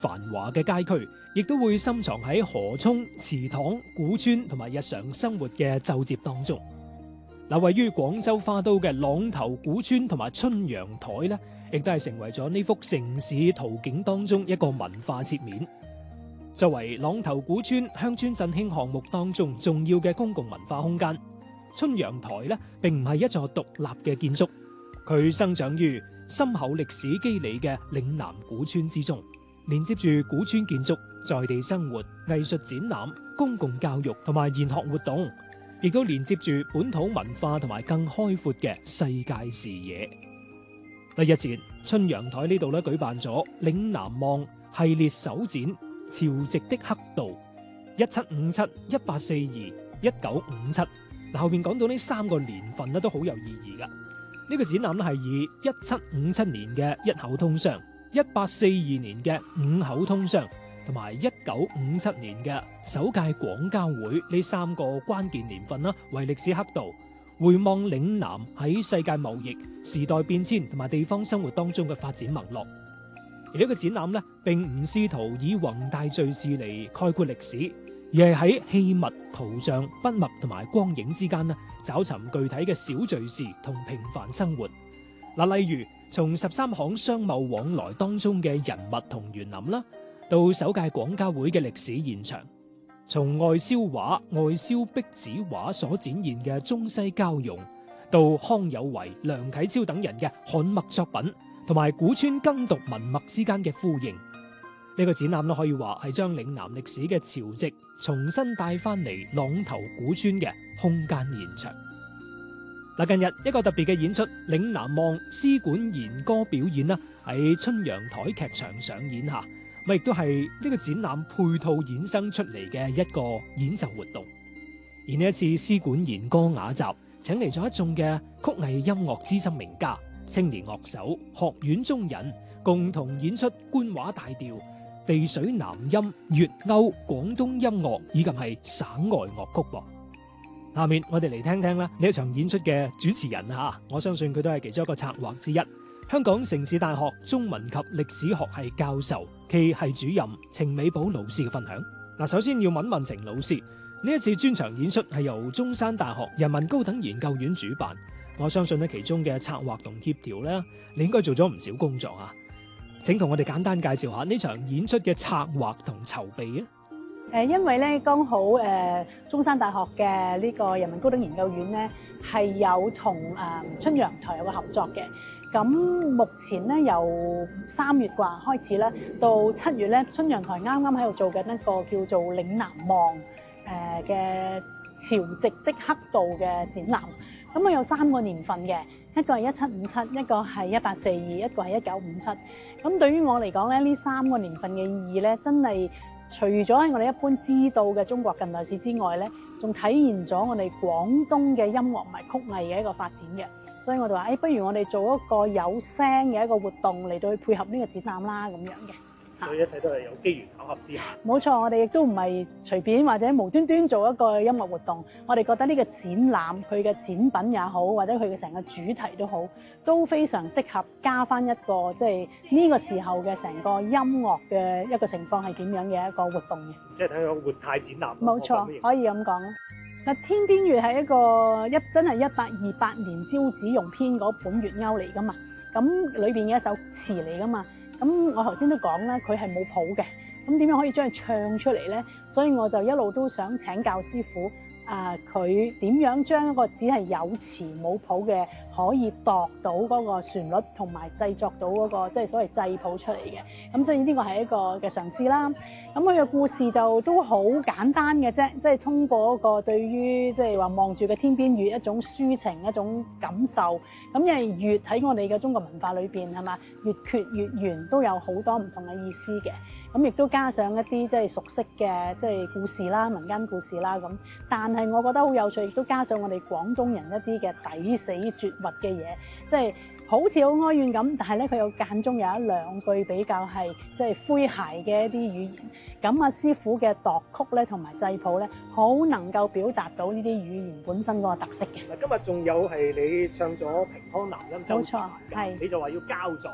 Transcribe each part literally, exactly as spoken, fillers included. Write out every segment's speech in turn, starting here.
繁華嘅街區，亦都會深藏喺河涌、祠堂、古村同埋日常生活嘅奏摺當中。嗱，位於廣州花都嘅朗頭古村同埋春陽台咧，亦都係成為咗呢幅城市圖景當中一個文化切面。作為朗頭古村鄉村振興項目當中重要嘅公共文化空間，春陽台咧並唔係一座獨立嘅建築，佢生長於深厚歷史肌理嘅嶺南古村之中，連接住古村建築、在地生活、藝術展覽、公共教育同埋研學活動，亦都連接住本土文化同埋更開闊嘅世界視野。日前春陽台呢度咧舉辦咗嶺南望系列首展《潮汐的黑道》，一七五七、一八四二、一九五七。嗱，後邊講到呢三個年份咧都好有意義噶。呢個展覽咧係以一七五七年嘅一口通商、一八四二年嘅五口通商同埋一九五七年嘅首屆廣交會呢三個關鍵年份啦為歷史刻度，回望嶺南喺世界貿易、時代變遷同埋地方生活當中嘅發展脈絡。而呢個展覽咧並唔試圖以宏大敘事嚟概括歷史，而係喺器物、圖像、筆墨同埋光影之間呢，找尋具體嘅小敘事同平凡生活。嗱，例如從十三行商貿往來當中嘅人物同園林啦，到首屆廣交會嘅歷史現場，從外銷畫、外銷壁紙畫所展現嘅中西交融，到康有為、梁啟超等人嘅漢墨作品，同埋古村耕讀文墨之間嘅呼應。呢個展覽咧可以話係將嶺南歷史嘅潮汐重新帶翻嚟朗頭古村嘅空間現場。嗱，近日一個特別嘅演出《嶺南望詩館弦歌表演》啦，喺春陽台劇場上演下，咁亦都係呢個展覽配套衍生出嚟嘅一個演奏活動。而呢一次詩館弦歌雅集，請嚟咗一眾嘅曲藝音樂資深名家、青年樂手、學院中人，共同演出官話大調、地水南音、粵歐、廣東音樂以及係省外樂曲噃。下面我哋嚟聽聽啦呢一場演出嘅主持人吓，我相信佢都係其中一個策劃之一，香港城市大學中文及歷史學系教授暨系主任程美寶老師嘅分享。嗱，首先要問問程老師，呢一次專場演出係由中山大學人文高等研究院主辦，我相信咧其中嘅策劃同協調咧，你應該做咗唔少工作啊。請同我哋簡單介紹下呢場演出嘅策劃同籌備啊。 誒，因為咧剛好誒、呃、中山大學嘅呢個人文高等研究院咧係有同誒、呃、春陽台有個合作嘅。咁目前咧由三月啩開始咧，到七月咧，春陽台啱啱喺度做緊一個叫做嶺南望誒嘅潮汐的黑道嘅展覽。咁啊有三個年份嘅，一個係一七五七，一個係一八四二，一個係一九五七。咁對於我嚟講咧，呢三個年份嘅意義咧，真係〜除咗喺我哋一般知道嘅中國近代史之外咧，仲體現咗我哋廣東嘅音樂同埋曲藝嘅一個發展嘅。所以我哋話，誒、哎，不如我哋做一個有聲嘅一個活動嚟到去配合呢個展覽啦，咁樣嘅。 所以一切都係有機緣巧合之下。 冇錯，我哋亦都唔係隨便或者無端端做一個音樂活動。我哋覺得呢個展覽佢嘅展品也好，或者佢嘅成個主題都好，都非常適合加翻一個即係呢個時候嘅成個音樂嘅一個情況係點樣嘅一個活動嘅。 即係睇個活態展覽。 冇錯，可以咁講啦。嗱，天邊月係一個一真係一八二八年招子榕編嗰本月歐嚟噶嘛，咁裏邊嘅一首詞嚟噶嘛。咁我頭先都講啦，佢係冇譜嘅，咁點樣可以將佢唱出嚟咧？所以我就一路都想請教師傅，啊、呃，佢點樣將一個只係有詞冇譜嘅，可以度到嗰個旋律，同埋製作到嗰、那個即係所謂製譜出嚟嘅。咁所以呢個係一個嘅嘗試啦。咁佢嘅故事就都好簡單嘅啫，即係通過一個對於即係話望住嘅天邊月一種抒情一種感受。咁因為月喺我哋嘅中國文化裏邊係嘛，月缺月圓都有好多唔同嘅意思嘅。咁亦都加上一啲即係熟悉嘅即係故事啦、民間故事啦咁。但係我覺得好有趣，亦都加上我哋廣東人一啲嘅抵死絕核嘅嘢，即係好似好哀怨咁，但係咧佢有間中有一兩句比較係即係詼諧嘅一啲語言。咁啊師傅嘅度曲咧同埋製譜咧，好能夠表達到呢啲語言本身嗰個特色嘅。 今日仲有係你唱咗平康南音周詞， 冇錯，係你就話要交作。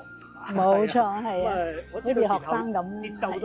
冇錯，係啊， 咁啊，我好似學知道前後生咁， 節奏係